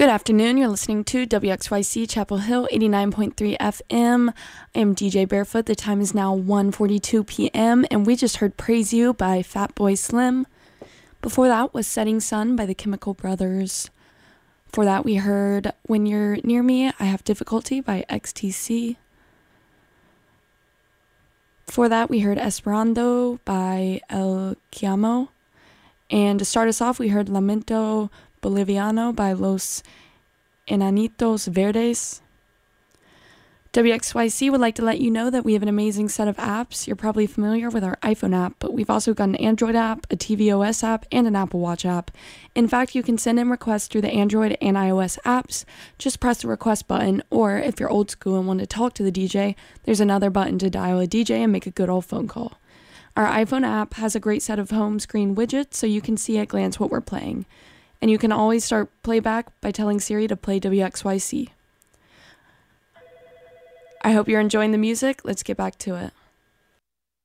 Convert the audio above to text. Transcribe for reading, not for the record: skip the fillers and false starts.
Good afternoon. You're listening to WXYC Chapel Hill 89.3 FM. I am DJ Barefoot. The time is now 1:42 p.m. and we just heard Praise You by Fatboy Slim. Before that was Setting Sun by the Chemical Brothers. Before that we heard When You're Near Me, I Have Difficulty by XTC. Before that we heard Esperando by El Chiamo. And to start us off we heard Lamento Boliviano by Los Enanitos Verdes. WXYC would like to let you know that we have an amazing set of apps. You're probably familiar with our iPhone app, but we've also got an Android app, a tvOS app, and an Apple Watch app. In fact, you can send in requests through the Android and iOS apps. Just press the request button, or if you're old school and want to talk to the DJ, there's another button to dial a DJ and make a good old phone call. Our iPhone app has a great set of home screen widgets, so you can see at a glance what we're playing. And you can always start playback by telling Siri to play WXYC. I hope you're enjoying the music. Let's get back to it.